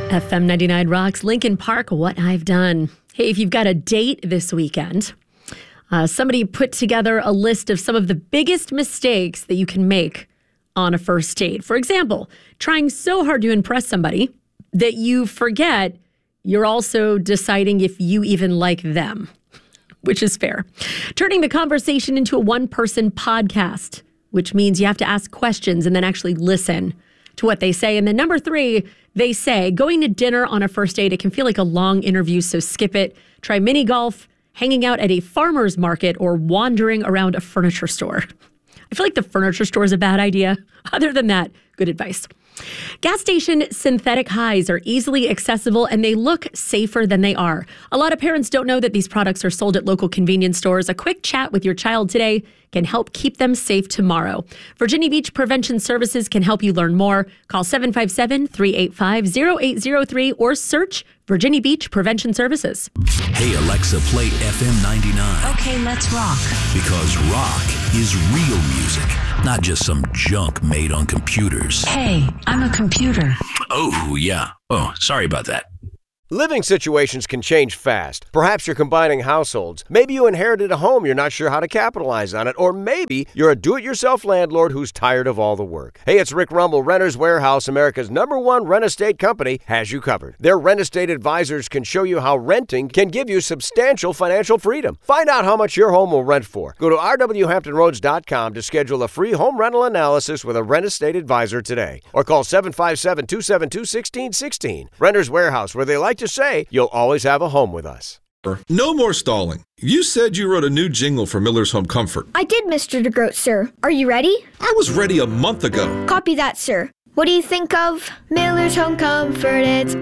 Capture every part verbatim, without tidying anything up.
F M ninety-nine rocks, Linkin Park, What I've Done. Hey, if you've got a date this weekend, uh, somebody put together a list of some of the biggest mistakes that you can make on a first date. For example, trying so hard to impress somebody that you forget you're also deciding if you even like them, which is fair. Turning the conversation into a one-person podcast, which means you have to ask questions and then actually listen to what they say. And then number three, they say going to dinner on a first date, it can feel like a long interview, so skip it. Try mini golf, hanging out at a farmer's market, or wandering around a furniture store. I feel like the furniture store is a bad idea. Other than that, good advice. Gas station synthetic highs are easily accessible and they look safer than they are. A lot of parents don't know that these products are sold at local convenience stores. A quick chat with your child today can help keep them safe tomorrow. Virginia Beach Prevention Services can help you learn more. Call seven five seven, three eight five, zero eight zero three or search Virginia Beach Prevention Services. Hey, Alexa, play F M ninety-nine. Okay, let's rock. Because rock is real music, not just some junk made on computers. Hey, I'm a computer. Oh, yeah. Oh, sorry about that. Living situations can change fast. Perhaps you're combining households. Maybe you inherited a home you're not sure how to capitalize on it. Or maybe you're a do-it-yourself landlord who's tired of all the work. Hey, it's Rick Rumble. Renters Warehouse, America's number one rent estate company, has you covered. Their rent estate advisors can show you how renting can give you substantial financial freedom. Find out how much your home will rent for. Go to r w hampton roads dot com to schedule a free home rental analysis with a rent estate advisor today. Or call seven five seven, two seven two, one six one six. Renters Warehouse, where they like to say you'll always have a home with us. No more stalling. You said you wrote a new jingle for Miller's Home Comfort. I did, Mister DeGroat, sir. Are you ready? I was ready a month ago. Copy that, sir. What do you think of Miller's Home Comfort? It's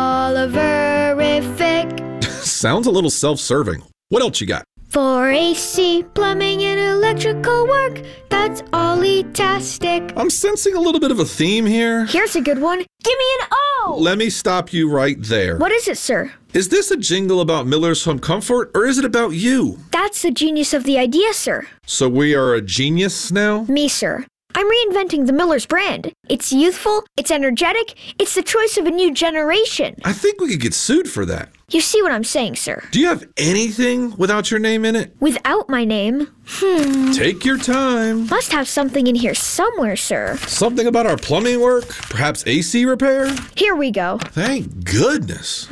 all-a-verific. Sounds a little self-serving. What else you got? For A C, plumbing, and electrical work, that's Ollie-tastic. I'm sensing a little bit of a theme here. Here's a good one. Give me an O! Let me stop you right there. What is it, sir? Is this a jingle about Miller's Home Comfort, or is it about you? That's the genius of the idea, sir. So we are a genius now? Me, sir. I'm reinventing the Miller's brand. It's youthful, it's energetic, it's the choice of a new generation. I think we could get sued for that. You see what I'm saying, sir? Do you have anything without your name in it? Without my name? Hmm. Take your time. Must have something in here somewhere, sir. Something about our plumbing work? Perhaps A C repair? Here we go. Thank goodness.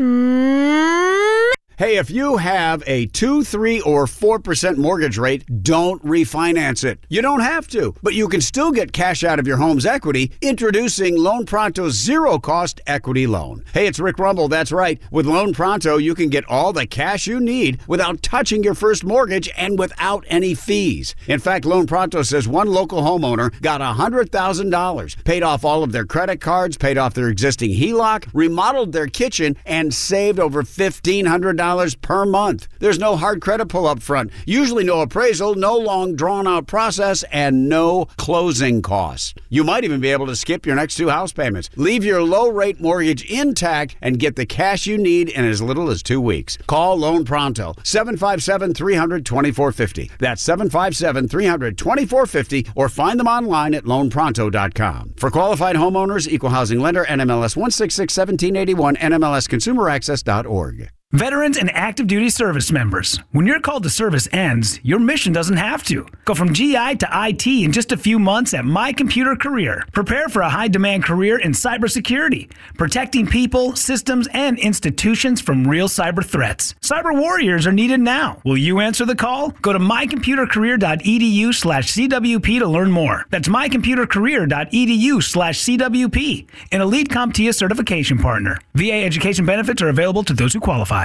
Hmm. Hey, if you have a two, three, or four percent mortgage rate, don't refinance it. You don't have to, but you can still get cash out of your home's equity. Introducing Loan Pronto's zero-cost equity loan. Hey, it's Rick Rumble. That's right. With Loan Pronto, you can get all the cash you need without touching your first mortgage and without any fees. In fact, Loan Pronto says one local homeowner got one hundred thousand dollars, paid off all of their credit cards, paid off their existing H E L O C, remodeled their kitchen, and saved over fifteen hundred dollars per month. There's no hard credit pull up front, usually no appraisal, no long drawn-out process, and no closing costs. You might even be able to skip your next two house payments. Leave your low-rate mortgage intact and get the cash you need in as little as two weeks. Call Loan Pronto, seven five seven, three hundred, twenty-four fifty. That's seven five seven, three hundred, twenty-four fifty, or find them online at loan pronto dot com. For qualified homeowners, equal housing lender, N M L S one six six, one seven eight one, N M L S consumer access dot org. Veterans and active duty service members, when your call to service ends, your mission doesn't have to. Go from G I to I T in just a few months at My Computer Career. Prepare for a high-demand career in cybersecurity, protecting people, systems, and institutions from real cyber threats. Cyber warriors are needed now. Will you answer the call? Go to my computer career dot e d u slash c w p to learn more. That's my computer career dot e d u slash c w p, an Elite CompTIA certification partner. V A education benefits are available to those who qualify.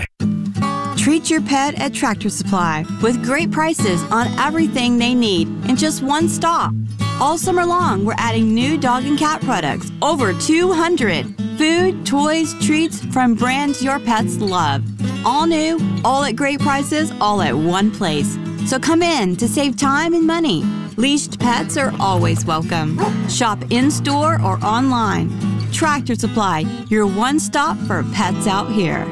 Treat your pet at Tractor Supply with great prices on everything they need in just one stop. All summer long, we're adding new dog and cat products, over two hundred. Food, toys, treats from brands your pets love. All new, all at great prices, all at one place. So come in to save time and money. Leashed pets are always welcome. Shop in-store or online. Tractor Supply, your one stop for pets out here.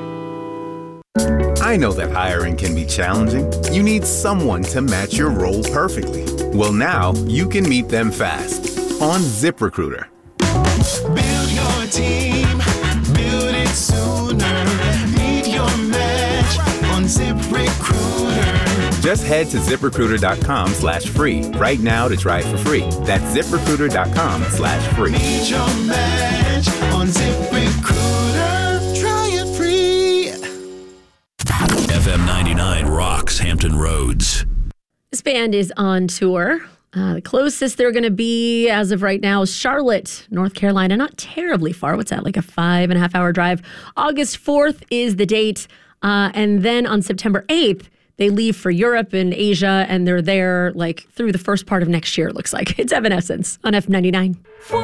I know that hiring can be challenging. You need someone to match your role perfectly. Well, now you can meet them fast on ZipRecruiter. Build your team, build it head to ZipRecruiter.com slash free right now to try it for free. That's ZipRecruiter.com slash free. Need your match on ZipRecruiter. Try it free. F M ninety-nine rocks Hampton Roads. This band is on tour. Uh, the closest they're going to be as of right now is Charlotte, North Carolina. Not terribly far. What's that, like a five and a half hour drive? August fourth is the date. Uh, and then on September eighth, they leave for Europe and Asia, and they're there like through the first part of next year, it looks like. It's Evanescence on F ninety-nine.